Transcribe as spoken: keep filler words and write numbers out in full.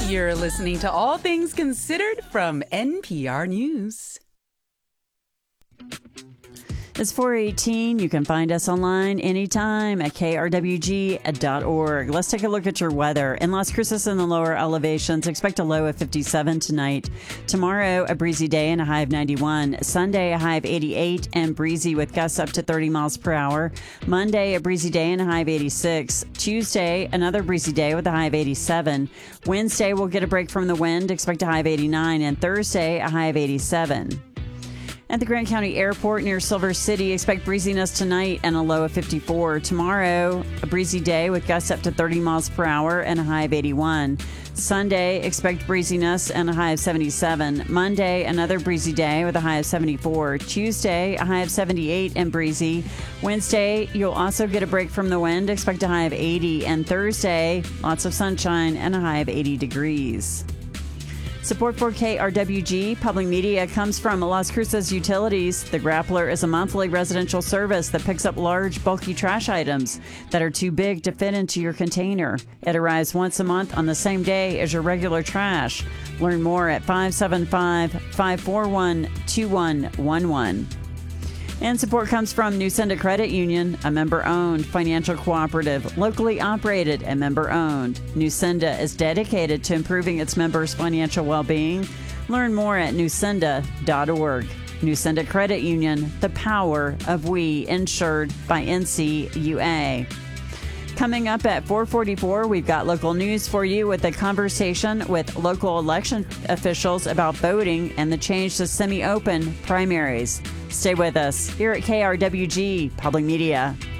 You're listening to All Things Considered from N P R News. It's four eighteen. You can find us online anytime at K R W G dot org. Let's take a look at your weather. In Las Cruces in the lower elevations, expect a low of fifty-seven tonight. Tomorrow, a breezy day and a high of ninety-one. Sunday, a high of eighty-eight and breezy with gusts up to thirty miles per hour. Monday, a breezy day and a high of eighty-six. Tuesday, another breezy day with a high of eighty-seven. Wednesday, we'll get a break from the wind. Expect a high of eighty-nine. And Thursday, a high of eighty-seven. At the Grant County Airport near Silver City, expect breeziness tonight and a low of fifty-four. Tomorrow, a breezy day with gusts up to thirty miles per hour and a high of eighty-one. Sunday, expect breeziness and a high of seventy-seven. Monday, another breezy day with a high of seventy-four. Tuesday, a high of seventy-eight and breezy. Wednesday, you'll also get a break from the wind. Expect a high of eighty. And Thursday, lots of sunshine and a high of eighty degrees. Support for K R W G Public Media comes from Las Cruces Utilities. The Grappler is a monthly residential service that picks up large, bulky trash items that are too big to fit into your container. It arrives once a month on the same day as your regular trash. Learn more at five seven five, five four one, two one one one. And support comes from Nusenda Credit Union, a member-owned financial cooperative, locally operated and member-owned. Nusenda is dedicated to improving its members' financial well-being. Learn more at nusenda dot org. Nusenda Credit Union, the power of we, insured by N C U A. Coming up at four forty-four, we've got local news for you with a conversation with local election officials about voting and the change to semi-open primaries. Stay with us here at K R W G Public Media.